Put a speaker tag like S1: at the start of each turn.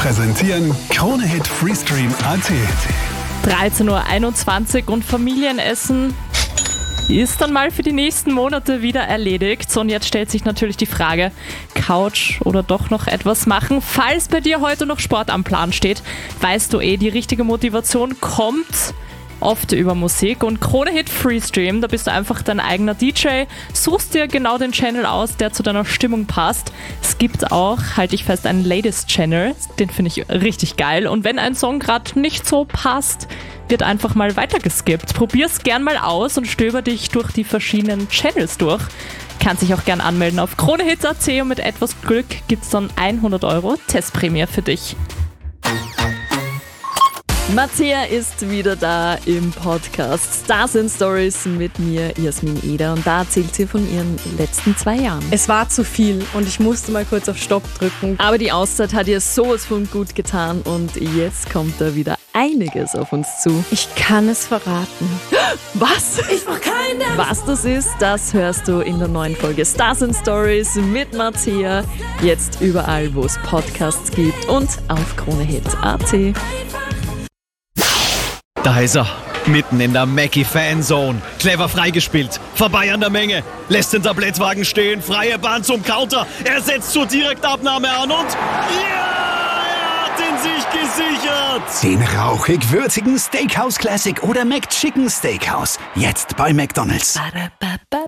S1: präsentieren Krone-Hit Freestream.at.
S2: 13.21 Uhr und Familienessen ist dann mal für die nächsten Monate wieder erledigt. Und jetzt stellt sich natürlich die Frage, Couch oder doch noch etwas machen? Falls bei dir heute noch Sport am Plan steht, weißt du die richtige Motivation kommt oft über Musik. Und Krone-Hit Freestream, da bist du einfach dein eigener DJ, suchst dir genau den Channel aus, der zu deiner Stimmung passt. Es gibt auch, halte ich fest, einen Ladies-Channel, den finde ich richtig geil. Und wenn ein Song gerade nicht so passt, wird einfach mal weitergeskippt. Probier's gern mal aus und stöber dich durch die verschiedenen Channels durch. Kannst dich auch gern anmelden auf Krone-Hit.at und mit etwas Glück gibt's dann 100 € Testprämie für dich. Mattea ist wieder da im Podcast Stars and Stories mit mir, Jasmin Eder. Und da erzählt sie von ihren letzten 2 Jahren.
S3: Es war zu viel und ich musste mal kurz auf Stopp drücken.
S2: Aber die Auszeit hat ihr sowas von gut getan und jetzt kommt da wieder einiges auf uns zu.
S3: Ich kann es verraten.
S2: Was? Ich mach keine. Was das ist, das hörst du in der neuen Folge Stars and Stories mit Mattea. Jetzt überall, wo es Podcasts gibt und auf Krone-Hit.at.
S4: Da ist er, mitten in der Mackie-Fanzone. Clever freigespielt, vorbei an der Menge, lässt den Tablettwagen stehen, freie Bahn zum Counter. Er setzt zur Direktabnahme an und er hat ihn sich gesichert.
S1: Den rauchig-würzigen Steakhouse Classic oder McChicken Steakhouse. Jetzt bei McDonald's.